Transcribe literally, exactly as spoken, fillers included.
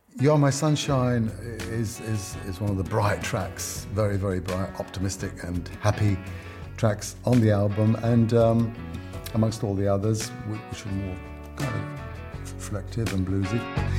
You Are My Sunshine is, is, is one of the bright tracks, very, very bright, optimistic and happy tracks on the album, and um, amongst all the others, which are more kind of reflective and bluesy.